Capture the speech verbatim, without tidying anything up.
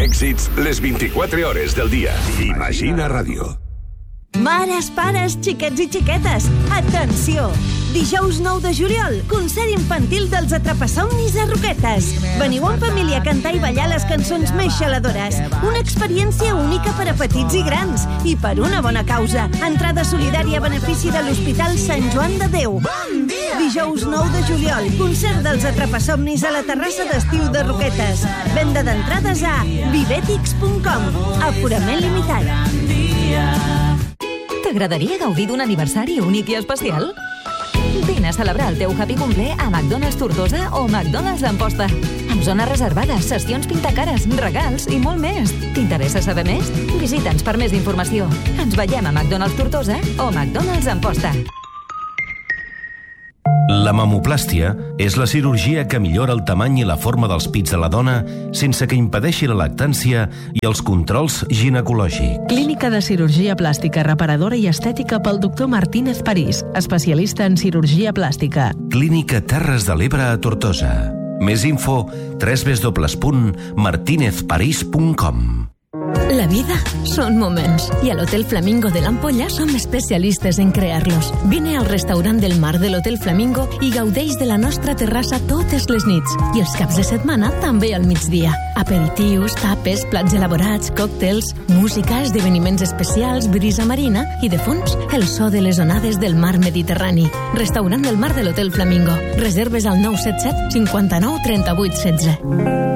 Èxits les vint-i-quatre hores del dia. Imagina Ràdio. Mares, pares, xiquets i xiquetes, atenció! Dijous nou de juliol, concert infantil dels Atrapasomnis a Roquetes. Veniu en família a cantar i ballar les cançons més xaladores. Una experiència única per a petits i grans. I per una bona causa. Entrada solidària a benefici de l'Hospital Sant Joan de Déu. Bon dia! Dijous nou de juliol, concert dels Atrapasomnis a la terrassa d'estiu de Roquetes. Venda d'entrades a vivetix punt com. Aforament limitat. T'agradaria gaudir d'un aniversari únic i especial? Vine a celebrar el teu happy cumple a McDonald's Tortosa o McDonald's Amposta. Amb zones reservades, sessions pintacares, regals i molt més. T'interessa saber més? Visita'ns per més informació. Ens veiem a McDonald's Tortosa o McDonald's Amposta. La mamoplàstia és la cirurgia que millora el tamany i la forma dels pits de la dona sense que impedeixi la lactància i els controls ginecològics. Clínica de cirurgia plàstica reparadora i estètica pel doctor Martínez París, especialista en cirurgia plàstica. Clínica Terres de l'Ebre a Tortosa. Més info w w w punt martinez parís punt com. La vida son momentos y al Hotel Flamingo de l'Ampolla som especialistes en crear-los. Vine al restaurant del mar de l'Hotel Flamingo i gaudeix de la nostra terrassa totes les nits i els caps de setmana també al migdia. Aperitius, tapes, plats elaborats, còctels, música, esdeveniments especials, brisa marina i, de fons, el so de les onades del mar Mediterrani. Restaurant del mar de l'Hotel Flamingo. Reserves al nou set set cinquanta-nou trenta-vuit setze.